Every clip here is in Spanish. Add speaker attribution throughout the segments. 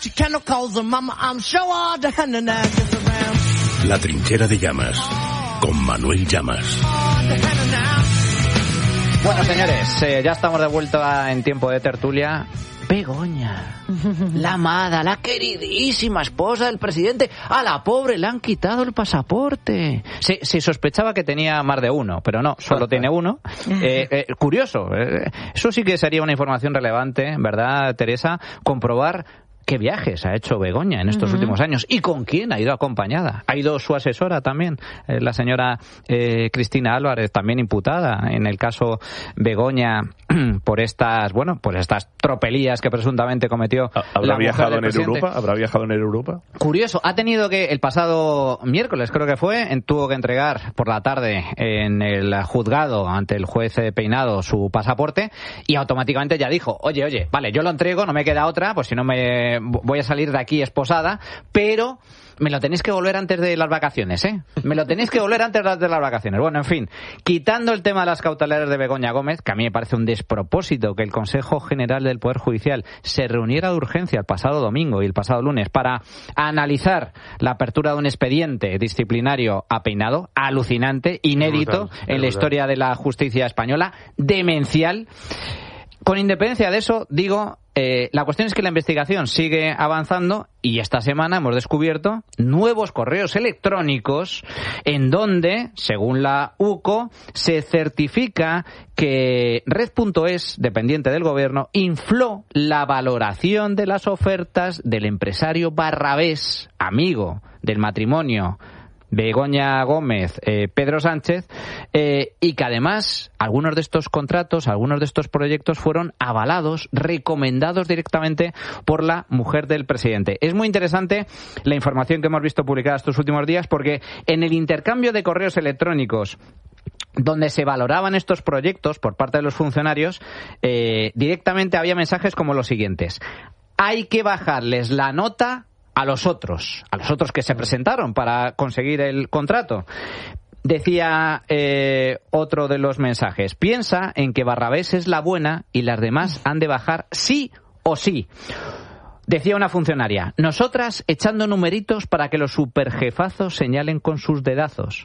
Speaker 1: La trinchera de Llamas, con Manuel Llamas.
Speaker 2: Bueno, señores, ya estamos de vuelta en tiempo de tertulia. Begoña, la amada, la queridísima esposa del presidente. A la pobre le han quitado el pasaporte. Se sospechaba que tenía más de uno, pero no, solo tiene uno. Curioso, eso sí que sería una información relevante, ¿verdad, Teresa? Comprobar qué viajes ha hecho Begoña en estos últimos años y con quién ha ido acompañada. Ha ido su asesora también, la señora Cristina Álvarez, también imputada en el caso Begoña por estas tropelías que presuntamente cometió.
Speaker 3: ¿Habrá viajado en Europa? ¿Habrá viajado en Europa?
Speaker 2: Curioso, ha tenido que, el pasado miércoles creo que fue, tuvo que entregar por la tarde en el juzgado ante el juez Peinado su pasaporte y automáticamente ya dijo, oye, vale, yo lo entrego, no me queda otra, pues si no me voy a salir de aquí esposada, pero me lo tenéis que volver antes de las vacaciones, ¿eh? Me lo tenéis que volver antes de las vacaciones. Bueno, en fin, quitando el tema de las cautelares de Begoña Gómez, que a mí me parece un despropósito que el Consejo General del Poder Judicial se reuniera de urgencia el pasado domingo y el pasado lunes para analizar la apertura de un expediente disciplinario a Peinado, alucinante, inédito en la historia de la justicia española, demencial. Con independencia de eso, digo, la cuestión es que la investigación sigue avanzando y esta semana hemos descubierto nuevos correos electrónicos en donde, según la UCO, se certifica que Red.es, dependiente del gobierno, infló la valoración de las ofertas del empresario Barrabés, amigo del matrimonio Begoña Gómez, Pedro Sánchez, y que además algunos de estos contratos, algunos de estos proyectos fueron avalados, recomendados directamente por la mujer del presidente. Es muy interesante la información que hemos visto publicada estos últimos días porque en el intercambio de correos electrónicos donde se valoraban estos proyectos por parte de los funcionarios, directamente había mensajes como los siguientes: hay que bajarles la nota a los otros que se presentaron para conseguir el contrato. Decía otro de los mensajes: piensa en que Barrabés es la buena y las demás han de bajar sí o sí. Decía una funcionaria: nosotras echando numeritos para que los superjefazos señalen con sus dedazos.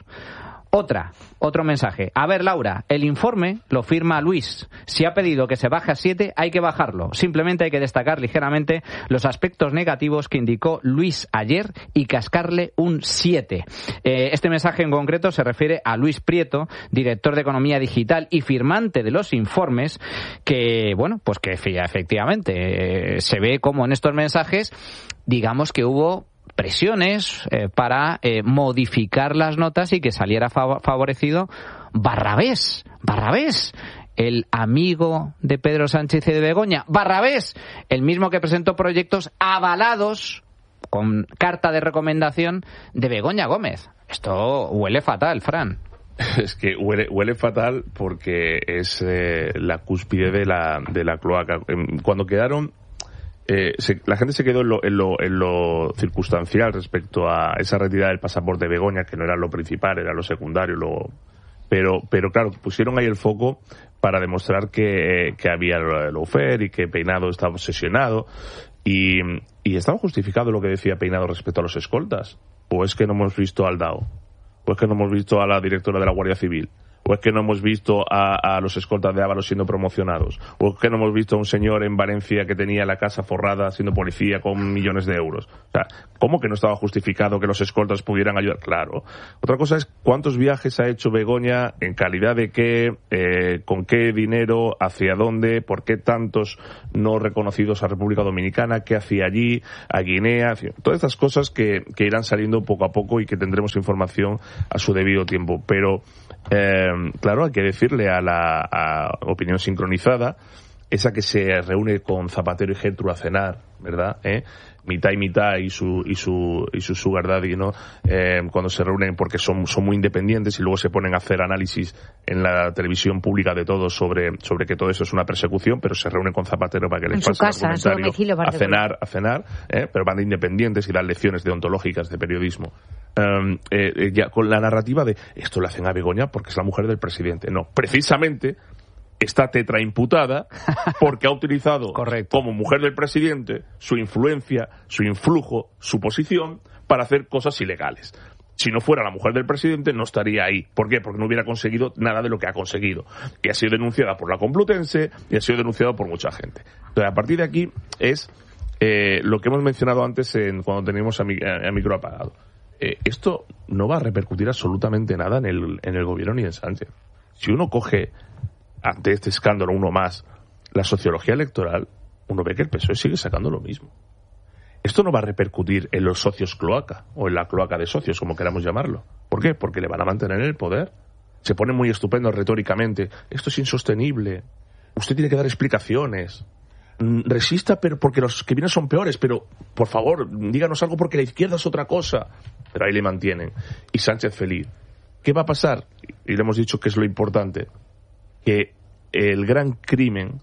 Speaker 2: Otro mensaje: a ver, Laura, el informe lo firma Luis. Si ha pedido que se baje a 7, hay que bajarlo. Simplemente hay que destacar ligeramente los aspectos negativos que indicó Luis ayer y cascarle un 7. Este mensaje en concreto se refiere a Luis Prieto, director de Economía Digital y firmante de los informes, que, bueno, pues que efectivamente se ve como en estos mensajes, digamos que hubo presiones para modificar las notas y que saliera favorecido Barrabés, el amigo de Pedro Sánchez y de Begoña. Barrabés, el mismo que presentó proyectos avalados con carta de recomendación de Begoña Gómez. Esto huele fatal, Fran.
Speaker 3: Es que huele fatal porque es la cúspide de la cloaca. Cuando quedaron... la gente se quedó en lo circunstancial respecto a esa retirada del pasaporte de Begoña, que no era lo principal, era lo secundario, pero claro, pusieron ahí el foco para demostrar que había lawfare y que Peinado estaba obsesionado y estaba justificado lo que decía Peinado respecto a los escoltas. ¿O es que no hemos visto al DAO? ¿O es que no hemos visto a la directora de la Guardia Civil? ¿O es que no hemos visto a los escoltas de Ábalos siendo promocionados? ¿O es que no hemos visto a un señor en Valencia que tenía la casa forrada siendo policía con millones de euros? O sea, ¿cómo que no estaba justificado que los escoltas pudieran ayudar? Claro. Otra cosa es cuántos viajes ha hecho Begoña, en calidad de qué, con qué dinero, hacia dónde, por qué tantos no reconocidos a República Dominicana, qué hacía allí, a Guinea, todas estas cosas que irán saliendo poco a poco y que tendremos información a su debido tiempo. Pero claro, hay que decirle a Opinión Sincronizada, esa que se reúne con Zapatero y Gertrude a cenar, ¿verdad? Mitad y mitad y su sugar daddy, ¿no? Cuando se reúnen porque son muy independientes y luego se ponen a hacer análisis en la televisión pública de todo sobre que todo eso es una persecución, pero se reúnen con Zapatero para que les pase el argumentario a cenar, pero van de independientes y dan lecciones deontológicas de periodismo. Ya con la narrativa de esto lo hacen a Begoña porque es la mujer del presidente. No, precisamente está tetraimputada porque ha utilizado como mujer del presidente su influencia, su influjo, su posición para hacer cosas ilegales. Si no fuera la mujer del presidente, no estaría ahí. ¿Por qué? Porque no hubiera conseguido nada de lo que ha conseguido. Y ha sido denunciada por la Complutense y ha sido denunciada por mucha gente. Entonces, a partir de aquí es lo que hemos mencionado antes cuando teníamos a micro apagado. Esto no va a repercutir absolutamente nada en el gobierno ni en Sánchez. Si uno coge, ante este escándalo, uno más, la sociología electoral, uno ve que el PSOE sigue sacando lo mismo. Esto no va a repercutir en los socios cloaca, o en la cloaca de socios, como queramos llamarlo. ¿Por qué? Porque le van a mantener en el poder. Se ponen muy estupendos retóricamente. Esto es insostenible. Usted tiene que dar explicaciones. Resista, pero porque los que vienen son peores, pero por favor, díganos algo porque la izquierda es otra cosa. Pero ahí le mantienen. Y Sánchez feliz. ¿Qué va a pasar? Y le hemos dicho que es lo importante. Que el gran crimen,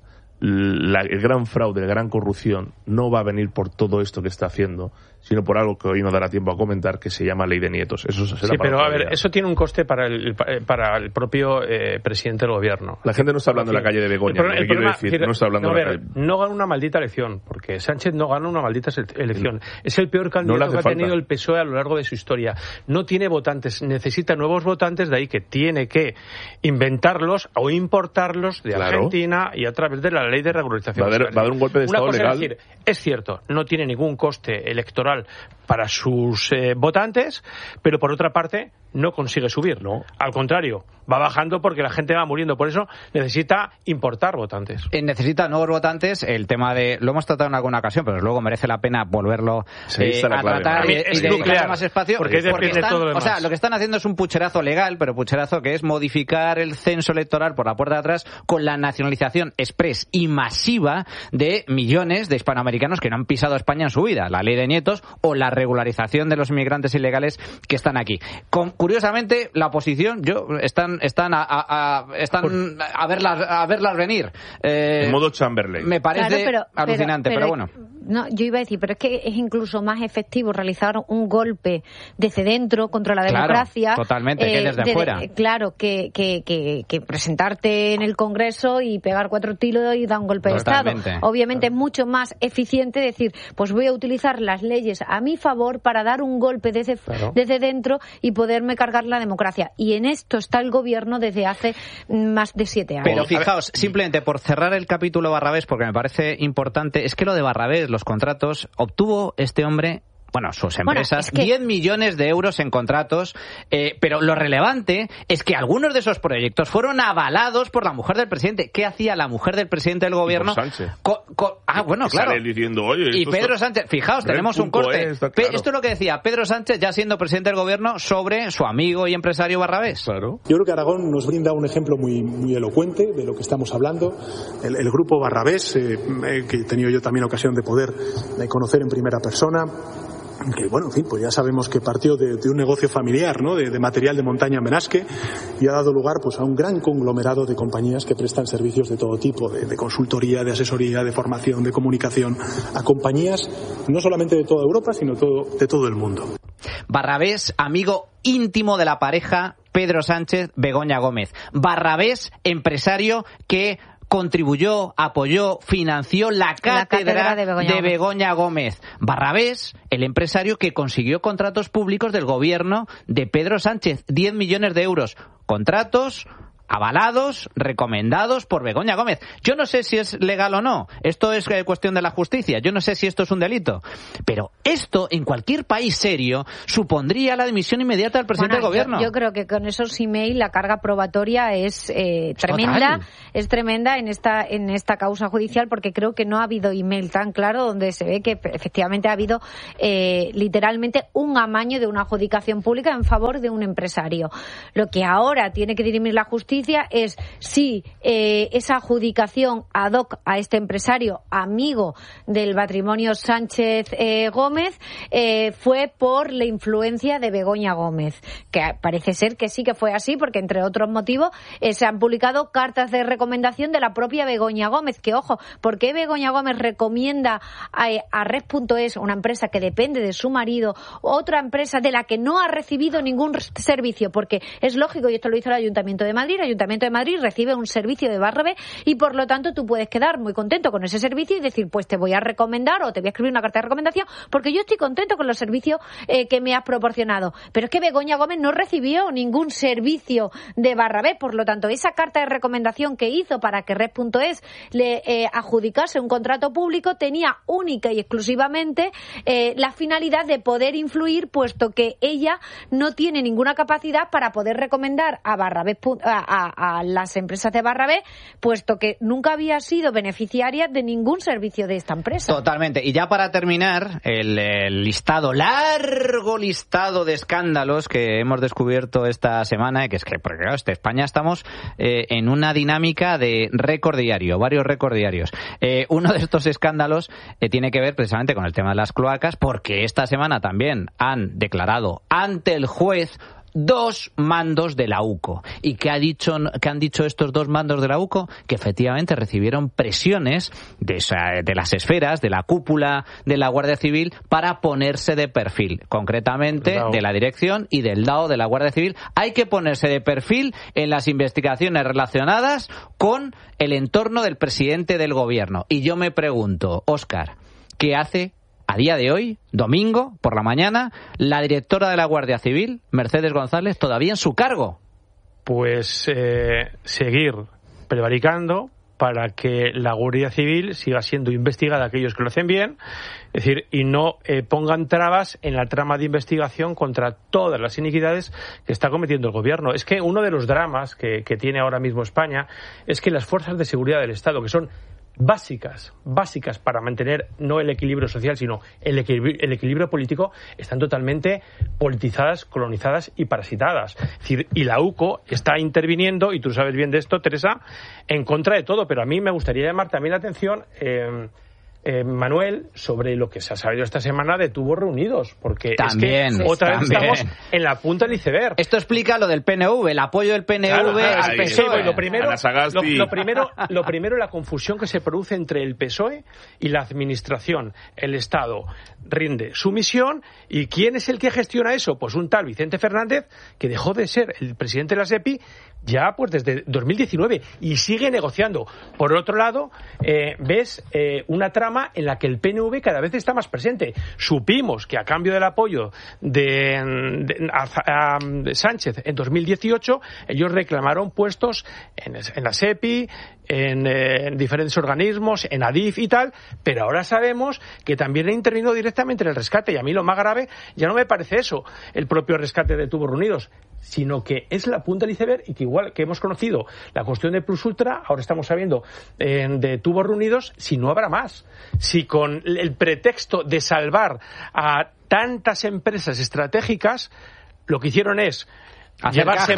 Speaker 3: el gran fraude, la gran corrupción no va a venir por todo esto que está haciendo, sino por algo que hoy no dará tiempo a comentar, que se llama Ley de Nietos. Eso será
Speaker 4: sí, pero a ver, eso tiene un coste para el propio presidente del gobierno.
Speaker 3: La gente no está hablando en la calle de Begoña. No está hablando en la calle.
Speaker 4: No gana una maldita elección, porque Sánchez no gana una maldita elección. Es el peor candidato que ha tenido el PSOE a lo largo de su historia. No tiene votantes, necesita nuevos votantes, de ahí que tiene que inventarlos o importarlos de Argentina y a través de la ley de regularización.
Speaker 3: Va a dar un golpe de Estado legal.
Speaker 4: Es decir, es cierto, no tiene ningún coste electoral para sus votantes, pero por otra parte no consigue subir. No. Al contrario, va bajando porque la gente va muriendo. Por eso necesita importar votantes.
Speaker 2: Necesita nuevos votantes. El tema lo hemos tratado en alguna ocasión, pero luego merece la pena volverlo a tratar y dedicarle más espacio.
Speaker 4: Porque están, todo lo demás.
Speaker 2: O sea, lo que están haciendo es un pucherazo legal, pero pucherazo que es modificar el censo electoral por la puerta de atrás con la nacionalización express y masiva de millones de hispanoamericanos que no han pisado España en su vida. La ley de Nietos o la regularización de los inmigrantes ilegales que están aquí. Curiosamente, la oposición, están a verlas venir.
Speaker 3: En modo Chamberlain.
Speaker 2: Me parece alucinante, pero bueno.
Speaker 5: No, yo iba a decir, pero es que es incluso más efectivo realizar un golpe desde dentro contra la democracia.
Speaker 2: Totalmente, que desde fuera.
Speaker 5: Claro, que presentarte en el Congreso y pegar 4 tiros y dar un golpe de Estado. Obviamente es mucho más eficiente decir, pues voy a utilizar las leyes a mi favor para dar un golpe desde dentro y poderme cargar la democracia. Y en esto está el gobierno desde hace más de 7 años.
Speaker 2: Pero fijaos, simplemente por cerrar el capítulo Barrabés, porque me parece importante, es que lo de Barrabés, los contratos, obtuvo este hombre, sus empresas, 10 millones de euros en contratos, pero lo relevante es que algunos de esos proyectos fueron avalados por la mujer del presidente. ¿Qué hacía la mujer del presidente del gobierno?
Speaker 3: Y por Sánchez.
Speaker 2: Claro.
Speaker 3: Diciendo, oye,
Speaker 2: y Pedro Sánchez, fijaos, tenemos un corte.
Speaker 3: Claro.
Speaker 2: Esto es lo que decía Pedro Sánchez, ya siendo presidente del gobierno, sobre su amigo y empresario Barrabés.
Speaker 3: Claro.
Speaker 6: Yo creo que Aragón nos brinda un ejemplo muy, muy elocuente de lo que estamos hablando. El grupo Barrabés, que he tenido yo también ocasión de poder conocer en primera persona, que pues ya sabemos que partió de un negocio familiar, ¿no? De material de montaña en Benasque, y ha dado lugar pues a un gran conglomerado de compañías que prestan servicios de todo tipo, de consultoría, de asesoría, de formación, de comunicación, a compañías no solamente de toda Europa, sino de todo el mundo.
Speaker 2: Barrabés, amigo íntimo de la pareja Pedro Sánchez, Begoña Gómez. Barrabés, empresario que contribuyó, apoyó, financió la cátedra de Begoña Gómez. Barrabés, el empresario que consiguió contratos públicos del gobierno de Pedro Sánchez, 10 millones de euros. Contratos avalados, recomendados por Begoña Gómez. Yo no sé si es legal o no. Esto es cuestión de la justicia. Yo no sé si esto es un delito. Pero esto, en cualquier país serio, supondría la dimisión inmediata del presidente del gobierno.
Speaker 5: Yo creo que con esos emails la carga probatoria es tremenda. Es tremenda en esta causa judicial, porque creo que no ha habido email tan claro donde se ve que efectivamente ha habido literalmente un amaño de una adjudicación pública en favor de un empresario. Lo que ahora tiene que dirimir la justicia es si esa adjudicación ad hoc a este empresario, amigo del matrimonio Sánchez Gómez, fue por la influencia de Begoña Gómez, que parece ser que sí que fue así, porque entre otros motivos se han publicado cartas de recomendación de la propia Begoña Gómez, que ojo, ¿por qué Begoña Gómez recomienda a Red.es, una empresa que depende de su marido, otra empresa de la que no ha recibido ningún servicio? Porque es lógico, y esto lo hizo el Ayuntamiento de Madrid, Ayuntamiento de Madrid recibe un servicio de Barrabés y por lo tanto tú puedes quedar muy contento con ese servicio y decir, pues te voy a recomendar o te voy a escribir una carta de recomendación porque yo estoy contento con los servicios que me has proporcionado. Pero es que Begoña Gómez no recibió ningún servicio de Barrabés, por lo tanto esa carta de recomendación que hizo para que Red.es le adjudicase un contrato público tenía única y exclusivamente la finalidad de poder influir, puesto que ella no tiene ninguna capacidad para poder recomendar a Barrabés, a las empresas de Barrabés, puesto que nunca había sido beneficiaria de ningún servicio de esta empresa.
Speaker 2: Totalmente. Y ya para terminar, el largo listado de escándalos que hemos descubierto esta semana, que es que, porque claro, España estamos en una dinámica de récord diario, varios récord diarios. Uno de estos escándalos tiene que ver precisamente con el tema de las cloacas, porque esta semana también han declarado ante el juez 2 mandos de la UCO. ¿Y qué han dicho estos 2 mandos de la UCO? Que efectivamente recibieron presiones de las esferas, de la cúpula de la Guardia Civil para ponerse de perfil. Concretamente, de la dirección y del DAO de la Guardia Civil. Hay que ponerse de perfil en las investigaciones relacionadas con el entorno del presidente del gobierno. Y yo me pregunto, Óscar, ¿qué hace a día de hoy, domingo, por la mañana, la directora de la Guardia Civil, Mercedes González, todavía en su cargo?
Speaker 4: Pues seguir prevaricando para que la Guardia Civil siga siendo investigada aquellos que lo hacen bien, es decir, y no pongan trabas en la trama de investigación contra todas las iniquidades que está cometiendo el gobierno. Es que uno de los dramas que tiene ahora mismo España es que las fuerzas de seguridad del Estado, que son básicas para mantener no el equilibrio social, sino el equilibrio político, están totalmente politizadas, colonizadas y parasitadas. Es decir, y la UCO está interviniendo, y tú sabes bien de esto, Teresa, en contra de todo. Pero a mí me gustaría llamar también la atención, Manuel, sobre lo que se ha sabido esta semana de tubos reunidos, porque
Speaker 2: también,
Speaker 4: es que otra vez estamos en la punta del iceberg.
Speaker 2: Esto explica lo del PNV, el apoyo del PNV al PSOE.
Speaker 4: Lo primero, la confusión que se produce entre el PSOE y la administración. El Estado rinde su misión, ¿y quién es el que gestiona eso? Pues un tal Vicente Fernández, que dejó de ser el presidente de la SEPI ya pues desde 2019 y sigue negociando. Por otro lado, ves una trama en la que el PNV cada vez está más presente. Supimos que a cambio del apoyo de Sánchez en 2018, ellos reclamaron puestos en la SEPI, en diferentes organismos, en ADIF y tal, pero ahora sabemos que también ha intervenido directamente en el rescate, y a mí lo más grave ya no me parece eso, el propio rescate de Tubos Reunidos, sino que es la punta del iceberg, y que igual que hemos conocido la cuestión de Plus Ultra, ahora estamos sabiendo de Tubos Reunidos, si no habrá más. Si con el pretexto de salvar a tantas empresas estratégicas, lo que hicieron es llevarse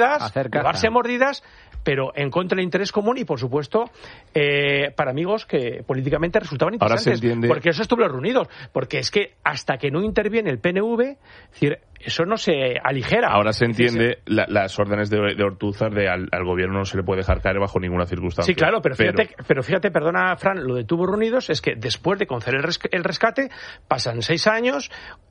Speaker 4: mordidas, pero en contra del interés común y, por supuesto, para amigos que políticamente resultaban interesantes. Porque eso es Tubos Reunidos. Porque es que hasta que no interviene el PNV, es decir, eso no se aligera.
Speaker 3: Ahora se entiende las órdenes de Ortúzar de al gobierno no se le puede dejar caer bajo ninguna circunstancia.
Speaker 4: Sí, claro, pero fíjate, perdona, Fran, lo de Tubos Reunidos es que después de conceder el rescate, pasan 6 años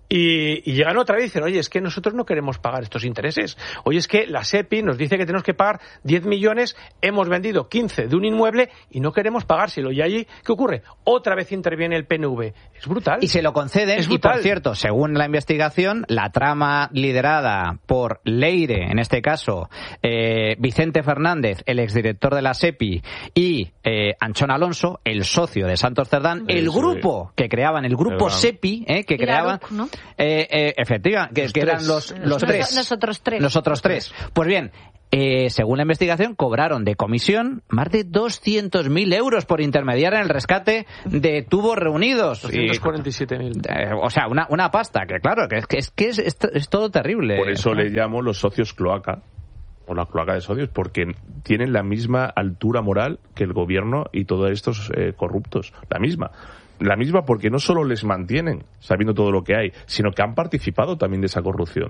Speaker 4: y llegan otra vez y dicen, oye, es que nosotros no queremos pagar estos intereses. Oye, es que la SEPI nos dice que tenemos que pagar 10 millones, hemos vendido 15 de un inmueble y no queremos pagárselo. Y allí, ¿qué ocurre? Otra vez interviene el PNV. Es brutal.
Speaker 2: Y se lo conceden. Y, por cierto, según la investigación, la trama liderada por Leire, en este caso, Vicente Fernández, el exdirector de la SEPI, y Anchón Alonso, el socio de Santos Cerdán, el grupo que creaban, el grupo SEPI, que creaban... RUC, ¿no? Efectivamente, que eran los tres. Nosotros tres. Pues bien, según la investigación, cobraron de comisión más de 200.000 euros por intermediar en el rescate de Tubos Reunidos.
Speaker 4: 247.000.
Speaker 2: O sea, una pasta, que claro, que es todo terrible.
Speaker 3: Por eso le llamo los socios cloaca, o la cloaca de socios, porque tienen la misma altura moral que el gobierno y todos estos corruptos. La misma porque no solo les mantienen sabiendo todo lo que hay, sino que han participado también de esa corrupción.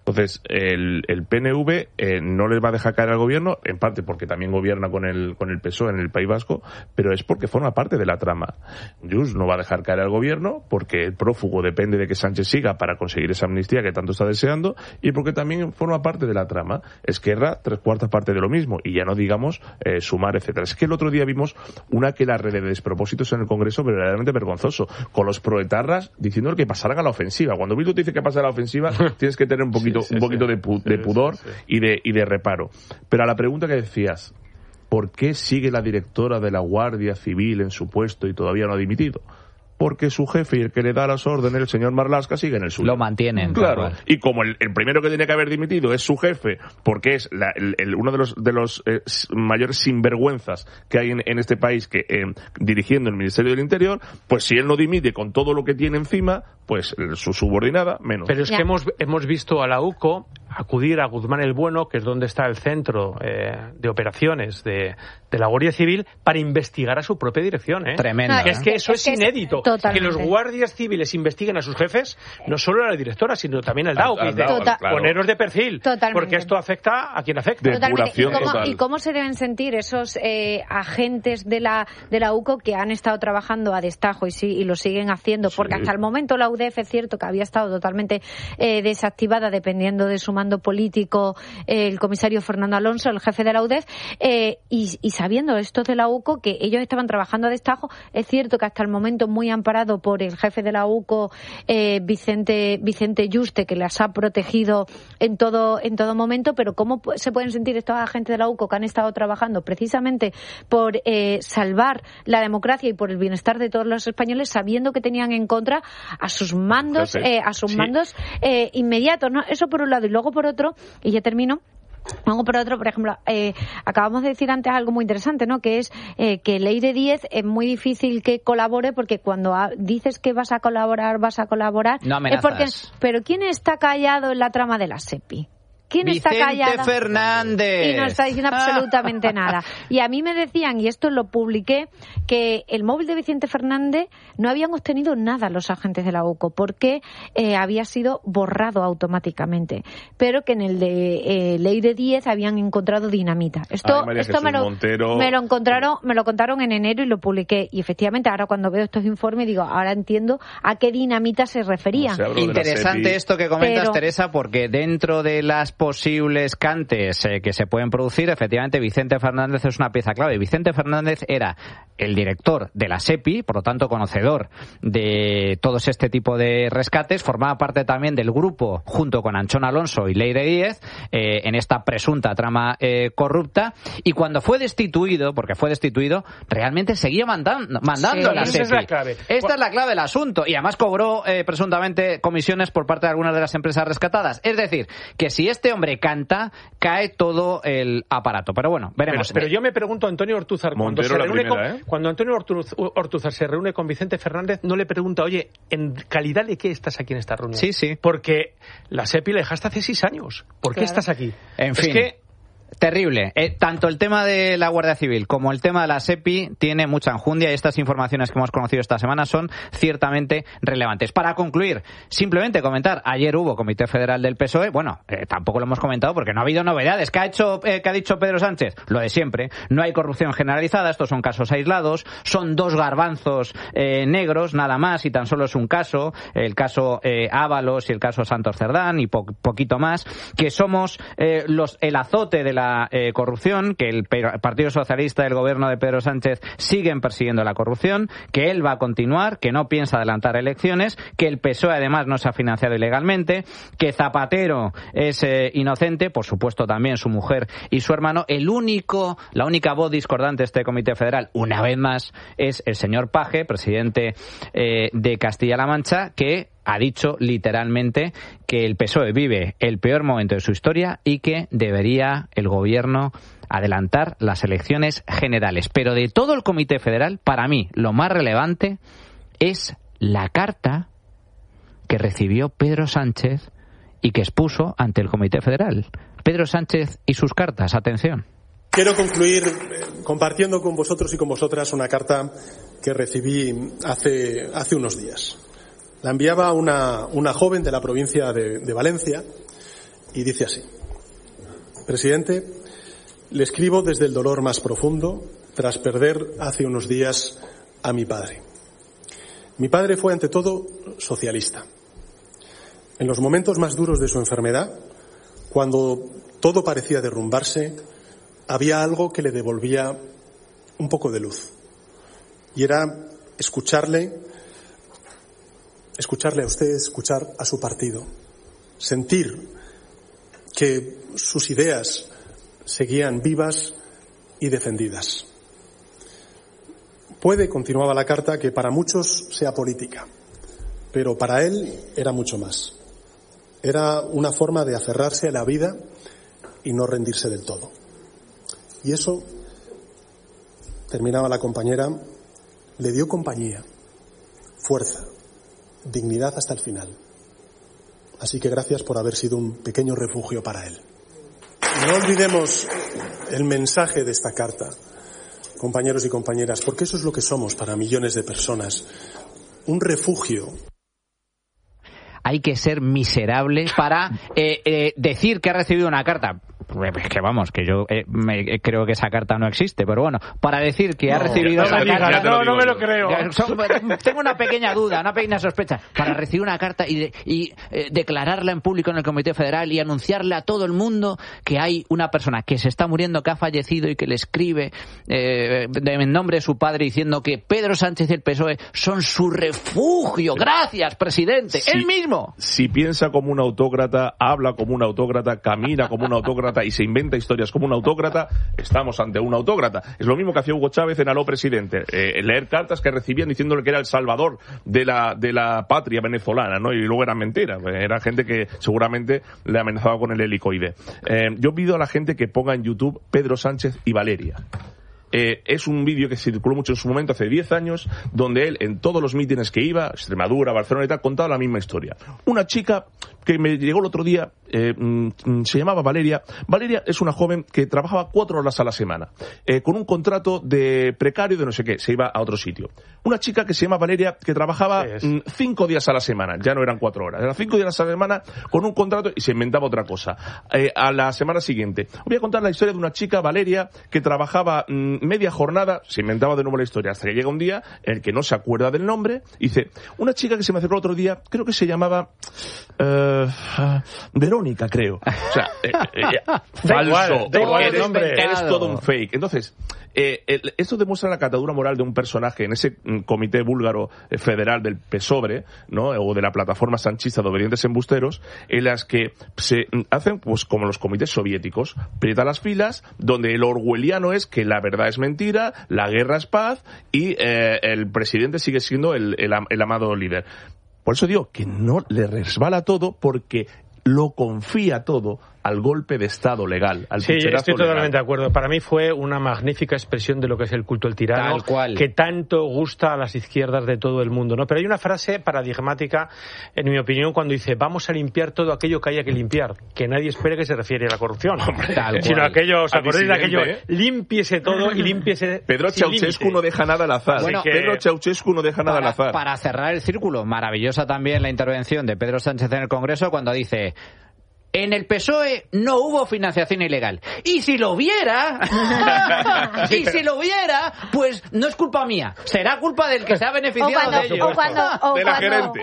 Speaker 3: Entonces, el PNV no les va a dejar caer al gobierno, en parte porque también gobierna con el PSOE en el País Vasco, pero es porque forma parte de la trama. Junts no va a dejar caer al gobierno porque el prófugo depende de que Sánchez siga para conseguir esa amnistía que tanto está deseando, y porque también forma parte de la trama. Esquerra, 3/4 parte de lo mismo, y ya no digamos Sumar, etcétera. Es que el otro día vimos una que la red de despropósitos en el Congreso verdaderamente vergonzoso, con los proetarras diciendo que pasaran a la ofensiva. Cuando Bildu te dice que pasa a la ofensiva, tienes que tener un poquito de pudor y de reparo. Pero a la pregunta que decías, ¿por qué sigue la directora de la Guardia Civil en su puesto y todavía no ha dimitido? Porque su jefe y el que le da las órdenes, el señor Marlaska, sigue en el suyo.
Speaker 2: Lo mantienen.
Speaker 3: Claro. Y como el primero que tiene que haber dimitido es su jefe, porque es uno de los mayores sinvergüenzas que hay en este país, que dirigiendo el Ministerio del Interior, pues si él no dimite con todo lo que tiene encima, pues su subordinada menos.
Speaker 4: Pero es que hemos visto a la UCO acudir a Guzmán el Bueno, que es donde está el centro de operaciones de la Guardia Civil, para investigar a su propia dirección.
Speaker 2: Tremendo.
Speaker 4: Es que eso es inédito.
Speaker 5: Totalmente.
Speaker 4: Que los guardias civiles investiguen a sus jefes, no solo a la directora, sino también al DAO. Poneros de perfil.
Speaker 5: Totalmente.
Speaker 4: Porque esto afecta a quien afecta.
Speaker 5: ¿Y cómo se deben sentir esos agentes de la UCO que han estado trabajando a destajo y lo siguen haciendo? Porque hasta el momento la UDEF es cierto que había estado totalmente desactivada, dependiendo de su mando político, el comisario Fernando Alonso, el jefe de la UDEF, y sabiendo esto de la UCO, que ellos estaban trabajando a destajo. Es cierto que hasta el momento muy amparado por el jefe de la UCO, Vicente Yuste, que las ha protegido en todo momento, pero ¿cómo se pueden sentir estos agentes de la UCO que han estado trabajando precisamente por salvar la democracia y por el bienestar de todos los españoles, sabiendo que tenían en contra a sus mandos, mandos inmediatos, ¿no? Eso por un lado. Y luego por otro, y ya termino, por ejemplo, acabamos de decir antes algo muy interesante, ¿no? Que es que Leire Díez es muy difícil que colabore, porque cuando dices que vas a colaborar,
Speaker 2: no amenazas.
Speaker 5: Es porque, pero ¿quién está callado en la trama de la SEPI? ¿Quién está callado?
Speaker 2: Vicente Fernández.
Speaker 5: Y no está diciendo absolutamente nada. Y a mí me decían, y esto lo publiqué, que el móvil de Vicente Fernández no habían obtenido nada los agentes de la UCO, porque había sido borrado automáticamente. Pero que en el de Leire Díez habían encontrado dinamita. Esto me lo contaron en enero y lo publiqué. Y efectivamente, ahora cuando veo estos informes, digo, ahora entiendo a qué dinamita se referían.
Speaker 2: Interesante esto que comentas, Teresa, porque dentro de las posibles cantes que se pueden producir, efectivamente Vicente Fernández es una pieza clave. Vicente Fernández era el director de la SEPI, por lo tanto conocedor de todos este tipo de rescates, formaba parte también del grupo junto con Anchón Alonso y Leire Díez en esta presunta trama corrupta, y cuando fue destituido, realmente seguía mandando a la SEPI. Esta es la clave del asunto, y además cobró presuntamente comisiones por parte de algunas de las empresas rescatadas. Es decir, que si este hombre canta, cae todo el aparato. Pero bueno, veremos.
Speaker 4: Pero yo me pregunto, Antonio Ortúzar, cuando Antonio Ortúzar se reúne con Vicente Fernández, no le pregunta, oye, ¿en calidad de qué estás aquí en esta reunión?
Speaker 2: Sí.
Speaker 4: Porque la SEPI la dejaste hace 6 años. ¿Por qué estás aquí?
Speaker 2: En fin. Terrible. Tanto el tema de la Guardia Civil como el tema de la SEPI tiene mucha enjundia, y estas informaciones que hemos conocido esta semana son ciertamente relevantes. Para concluir, simplemente comentar, ayer hubo Comité Federal del PSOE, tampoco lo hemos comentado porque no ha habido novedades. ¿Qué ha dicho Pedro Sánchez? Lo de siempre. No hay corrupción generalizada, estos son casos aislados, son 2 garbanzos negros, nada más, y tan solo es un caso, el caso Ábalos y el caso Santos Cerdán, y poquito más, que somos el azote de la corrupción, que el Partido Socialista y el gobierno de Pedro Sánchez siguen persiguiendo la corrupción, que él va a continuar, que no piensa adelantar elecciones, que el PSOE además no se ha financiado ilegalmente, que Zapatero es inocente, por supuesto también su mujer y su hermano. La única voz discordante de este Comité Federal, una vez más, es el señor Paje, presidente de Castilla-La Mancha, que ha dicho literalmente que el PSOE vive el peor momento de su historia y que debería el gobierno adelantar las elecciones generales. Pero de todo el Comité Federal, para mí, lo más relevante es la carta que recibió Pedro Sánchez y que expuso ante el Comité Federal. Pedro Sánchez y sus cartas, atención.
Speaker 6: Quiero concluir compartiendo con vosotros y con vosotras una carta que recibí hace unos días. La enviaba una joven de la provincia de Valencia, y dice así: Presidente, le escribo desde el dolor más profundo tras perder hace unos días a mi padre. Mi padre fue ante todo socialista. En los momentos más duros de su enfermedad, cuando todo parecía derrumbarse, había algo que le devolvía un poco de luz. Y era escucharle a usted, escuchar a su partido, sentir que sus ideas seguían vivas y defendidas. Puede, continuaba la carta, que para muchos sea política, pero para él era mucho más. Era una forma de aferrarse a la vida y no rendirse del todo. Y eso, terminaba la compañera, le dio compañía, fuerza, dignidad hasta el final. Así que gracias por haber sido un pequeño refugio para él. Y no olvidemos el mensaje de esta carta, compañeros y compañeras, porque eso es lo que somos para millones de personas. Un refugio.
Speaker 2: Hay que ser miserable para decir que ha recibido una carta. Que vamos, que yo creo que esa carta no existe, pero bueno, para decir que ha recibido una carta...
Speaker 4: No me lo creo.
Speaker 2: Tengo una pequeña duda, una pequeña sospecha. Para recibir una carta y declararla en público en el Comité Federal y anunciarle a todo el mundo que hay una persona que se está muriendo, que ha fallecido y que le escribe en nombre de su padre diciendo que Pedro Sánchez y el PSOE son su refugio. Gracias, presidente.
Speaker 3: Sí,
Speaker 2: él mismo.
Speaker 3: Si piensa como un autócrata, habla como un autócrata, camina como un autócrata y se inventa historias como un autócrata, estamos ante un autócrata. Es lo mismo que hacía Hugo Chávez en Aló Presidente, leer cartas que recibían diciéndole que era el salvador de la patria venezolana, ¿no? Y luego eran mentiras, era gente que seguramente le amenazaba con el helicoide. Yo pido a la gente que ponga en YouTube Pedro Sánchez y Valeria. Es un vídeo que circuló mucho en su momento, hace 10 años, donde él, en todos los mítines que iba, Extremadura, Barcelona y tal, contaba la misma historia. Una chica que me llegó el otro día, se llamaba Valeria. Valeria es una joven que trabajaba 4 horas a la semana, con un contrato de precario de no sé qué, se iba a otro sitio. Una chica que se llama Valeria, que trabajaba 5 días a la semana, ya no eran 4 horas, eran 5 días a la semana con un contrato y se inventaba otra cosa. A la semana siguiente, voy a contar la historia de una chica, Valeria, que trabajaba media jornada, se inventaba de nuevo la historia, hasta que llega un día en el que no se acuerda del nombre, y dice, una chica que se me acercó el otro día, creo que se llamaba Verónica, creo. O sea, falso, eres todo un fake. Entonces, esto demuestra la catadura moral de un personaje en ese comité búlgaro federal del PSOE, ¿no? O de la plataforma sanchista de obedientes embusteros, en las que se hacen, pues, como los comités soviéticos, prieta las filas, donde el orwelliano es que la verdad es mentira, la guerra es paz y el presidente sigue siendo el amado líder. Por eso digo que no le resbala todo, porque lo confía todo al golpe de Estado legal, al
Speaker 4: sí, estoy totalmente
Speaker 3: legal.
Speaker 4: de acuerdo. Para mí fue una magnífica expresión de lo que es el culto al tirano, que tanto gusta a las izquierdas de todo el mundo, ¿no? Pero hay una frase paradigmática, en mi opinión, cuando dice, vamos a limpiar todo aquello que haya que limpiar, que nadie espere que se refiere a la corrupción, sino aquello, ¿os acordáis de aquello? Límpiese todo y límpiese.
Speaker 3: Pedro Ceausescu no deja nada al azar.
Speaker 2: Bueno,
Speaker 3: Pedro Ceausescu no deja nada al azar.
Speaker 2: Para cerrar el círculo, maravillosa también la intervención de Pedro Sánchez en el Congreso cuando dice: en el PSOE no hubo financiación ilegal. Y si lo hubiera, pues no es culpa mía. Será culpa del que se ha beneficiado de ello.
Speaker 3: De la gerente.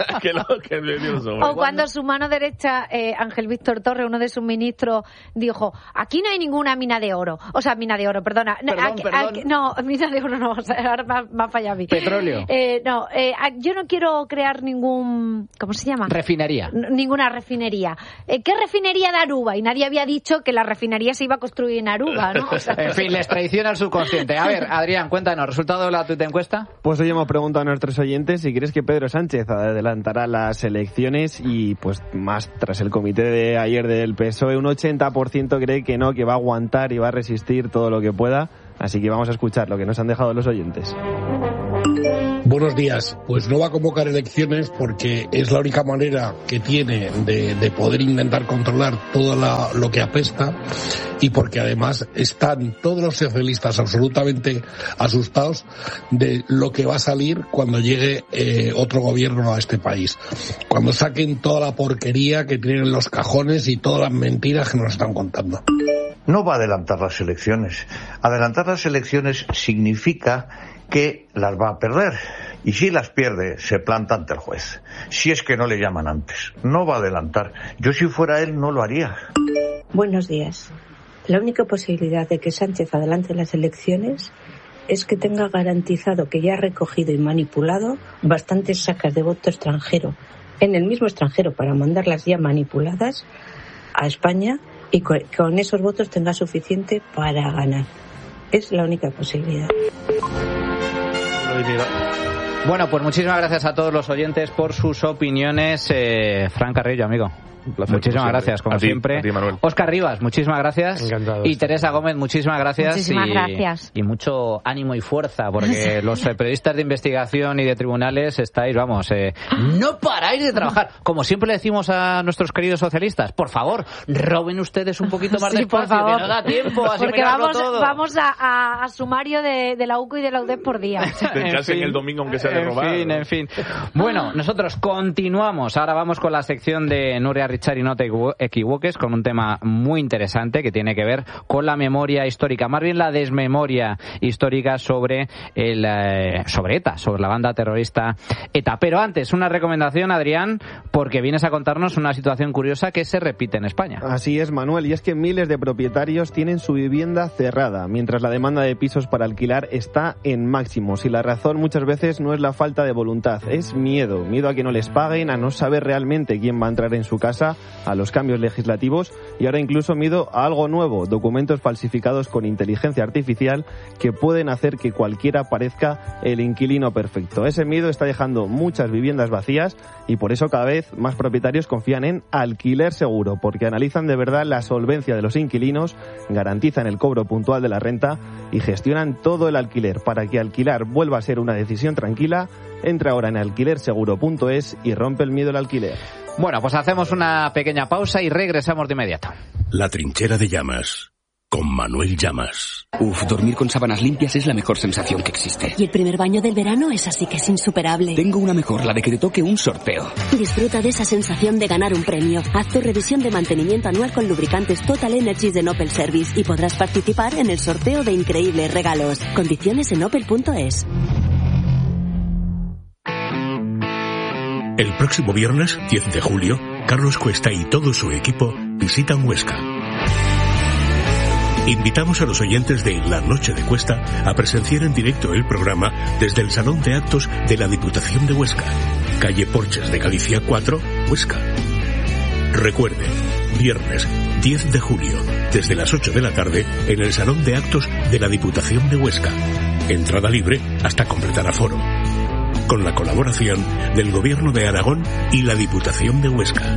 Speaker 5: O cuando su mano derecha, Ángel Víctor Torres, uno de sus ministros, dijo, aquí no hay ninguna mina de oro. O sea, mina de oro, perdona.
Speaker 2: Perdón.
Speaker 5: No, mina de oro no. Ahora me ha fallado a mí.
Speaker 2: Petróleo.
Speaker 5: Yo no quiero crear ningún... ¿Cómo se llama?
Speaker 2: Refinería.
Speaker 5: Ninguna refinería. ¿Qué refinería de Aruba? Y nadie había dicho que la refinería se iba a construir en Aruba, ¿no? O sea,
Speaker 2: en fin, les traiciona el subconsciente. A ver, Adrián, cuéntanos, ¿resultado de la tuita encuesta?
Speaker 7: Pues hoy hemos preguntado a nuestros oyentes si crees que Pedro Sánchez adelantará las elecciones y, pues, más tras el comité de ayer del PSOE, un 80% cree que no, que va a aguantar y va a resistir todo lo que pueda. Así que vamos a escuchar lo que nos han dejado los oyentes.
Speaker 8: Buenos días. Pues no va a convocar elecciones porque es la única manera que tiene de poder intentar controlar todo lo que apesta, y porque además están todos los socialistas absolutamente asustados de lo que va a salir cuando llegue otro gobierno a este país. Cuando saquen toda la porquería que tienen en los cajones y todas las mentiras que nos están contando.
Speaker 9: No va a adelantar las elecciones. Adelantar las elecciones significa que las va a perder. Y si las pierde, se planta ante el juez. Si es que no le llaman antes. No va a adelantar. Yo, si fuera él, no lo haría.
Speaker 10: Buenos días. La única posibilidad de que Sánchez adelante las elecciones es que tenga garantizado que ya ha recogido y manipulado bastantes sacas de voto extranjero en el mismo extranjero para mandarlas ya manipuladas a España, y con esos votos tenga suficiente para ganar. Es la única posibilidad.
Speaker 2: Bueno, pues muchísimas gracias a todos los oyentes por sus opiniones. Fran Carrillo, amigo.
Speaker 3: Un placer,
Speaker 2: muchísimas gracias, como siempre.
Speaker 3: A ti, Manuel.
Speaker 2: Óscar Rivas, muchísimas gracias.
Speaker 4: Encantado.
Speaker 2: Y Teresa Gómez, muchísimas gracias.
Speaker 5: Muchísimas gracias.
Speaker 2: Y mucho ánimo y fuerza, porque los periodistas de investigación y de tribunales estáis, vamos, no paráis de trabajar. Como siempre le decimos a nuestros queridos socialistas, por favor, roben ustedes un poquito más de espacio, que no da tiempo a
Speaker 5: porque
Speaker 2: todo.
Speaker 5: vamos a sumario de la UCO y de la UDEP por día.
Speaker 3: En el domingo, aunque sea de robar.
Speaker 2: En fin. Bueno, nosotros continuamos. Ahora vamos con la sección de Nuria Richard, y no te equivoques, con un tema muy interesante que tiene que ver con la memoria histórica, más bien la desmemoria histórica sobre ETA, sobre la banda terrorista ETA. Pero antes, una recomendación, Adrián, porque vienes a contarnos una situación curiosa que se repite en España.
Speaker 7: Así es, Manuel, y es que miles de propietarios tienen su vivienda cerrada, mientras la demanda de pisos para alquilar está en máximos, y la razón muchas veces no es la falta de voluntad, es miedo a que no les paguen, a no saber realmente quién va a entrar en su casa, a los cambios legislativos, y ahora incluso miedo a algo nuevo, documentos falsificados con inteligencia artificial que pueden hacer que cualquiera parezca el inquilino perfecto. Ese miedo está dejando muchas viviendas vacías, y por eso cada vez más propietarios confían en Alquiler Seguro, porque analizan de verdad la solvencia de los inquilinos, garantizan el cobro puntual de la renta y gestionan todo el alquiler. Para que alquilar vuelva a ser una decisión tranquila, entra ahora en alquilerseguro.es y rompe el miedo al alquiler.
Speaker 2: Bueno, pues hacemos una pequeña pausa y regresamos de inmediato.
Speaker 1: La Trinchera de Llamas, con Manuel Llamas.
Speaker 11: Dormir con sábanas limpias es la mejor sensación que existe.
Speaker 12: Y el primer baño del verano es así que es insuperable.
Speaker 11: Tengo una mejor, la de que te toque un sorteo.
Speaker 12: Disfruta de esa sensación de ganar un premio. Haz tu revisión de mantenimiento anual con lubricantes Total Energies de Opel Service y podrás participar en el sorteo de increíbles regalos. Condiciones en opel.es.
Speaker 1: El próximo viernes, 10 de julio, Carlos Cuesta y todo su equipo visitan Huesca. Invitamos a los oyentes de La Noche de Cuesta a presenciar en directo el programa desde el Salón de Actos de la Diputación de Huesca, calle Porches de Galicia 4, Huesca. Recuerde, viernes 10 de julio, desde las 8 de la tarde, en el Salón de Actos de la Diputación de Huesca. Entrada libre hasta completar aforo. Con la colaboración del Gobierno de Aragón y la Diputación de Huesca.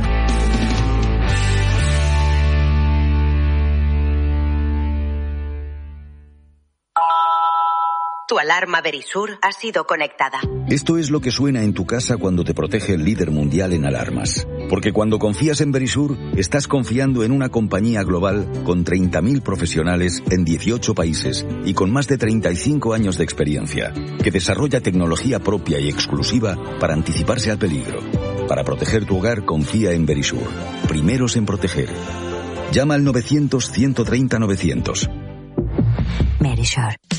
Speaker 13: Tu alarma Verisur ha sido conectada.
Speaker 14: Esto es lo que suena en tu casa cuando te protege el líder mundial en alarmas. Porque cuando confías en Verisur, estás confiando en una compañía global con 30.000 profesionales en 18 países y con más de 35 años de experiencia, que desarrolla tecnología propia y exclusiva para anticiparse al peligro. Para proteger tu hogar, confía en Verisur. Primeros en proteger. Llama al 900 130 900.
Speaker 12: Verisur.